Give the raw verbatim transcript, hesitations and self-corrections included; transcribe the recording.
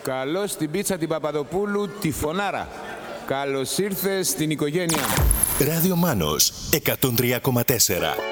Καλώς την πίτσα την Παπαδοπούλου, τη φωνάρα. Καλώς ήρθες στην οικογένεια. Ράδιο Μάνος εκατόν τρία κόμμα τέσσερα.